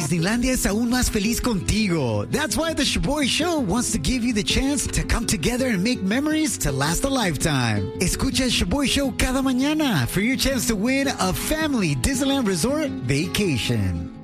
Disneylandia es aún más feliz contigo. That's why the Shaboy Show wants to give you the chance to come together and make memories to last a lifetime. Escucha el Shaboy Show cada mañana for your chance to win a family Disneyland Resort vacation.